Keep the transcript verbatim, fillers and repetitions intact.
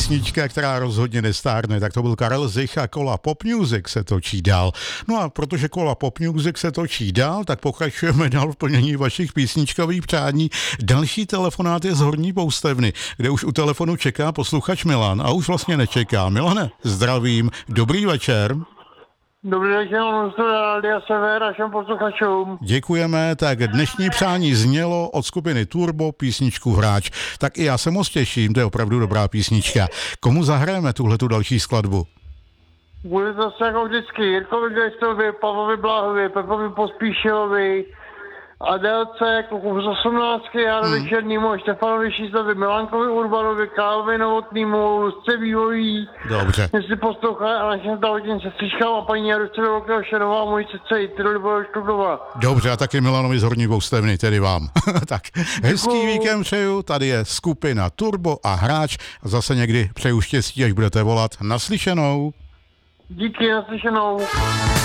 písnička, která rozhodně nestárne, tak to byl Karel Zich a Kola Pop Music se točí dál. No a protože Kola Pop Music se točí dál, tak pokračujeme dál v plnění vašich písničkových přání. Další telefonát je z Horní Poustevny, kde už u telefonu čeká posluchač Milan a už vlastně nečeká. Milane, zdravím, dobrý večer. Dobrý večer, mám to Rádia Sever a všem posluchačům. Děkujeme, tak dnešní přání znělo od skupiny Turbo písničku Hráč. Tak i já se moc těším, to je opravdu dobrá písnička. Komu zahrajeme tuhletu další skladbu? Bude to zase jako vždycky Jirkovi Gejstovi, Pavlovi Bláhovi, Pepovi Pospíšilovi, Adélce, Kluku z osmnáctky, Járovi hmm. Černýmu, Štefanovi Šízlovi, Milankovi Urbanovi, Kálovi Novotnýmu, Lusce Vývojí. Dobře. Jestli poslouchají a našem zdravotním sestřičkám a paní Jarusce do Velkého Šenova a mojí sestře Jitrilu Libovi Študova. Dobře, a taky Milanovi z Horní Poustevny, tedy vám. Tak, hezký Děkuju. Víkend přeju, tady je skupina Turbo a Hráč. Zase někdy přeju štěstí, až budete volat. Naslyšenou. Díky, naslyšenou.